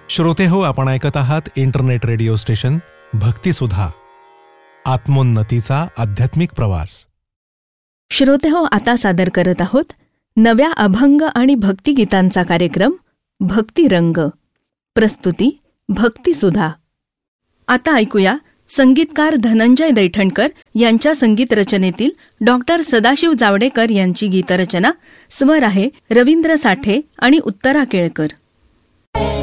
श्रोते हो, आपण ऐकत आहात इंटरनेट रेडिओ स्टेशन भक्तिसुधा, आत्मोन्नतीचा आध्यात्मिक प्रवास. श्रोते हो, आता सादर करत आहोत नव्या अभंग आणि भक्तिगीतांचा कार्यक्रम भक्तिरंग. प्रस्तुती भक्तिसुधा. आता ऐकूया संगीतकार धनंजय दैठणकर यांच्या संगीत रचनेतील डॉक्टर सदाशिव जावडेकर यांची गीतरचना. स्वर आहे रवींद्र साठे आणि उत्तरा केळकर.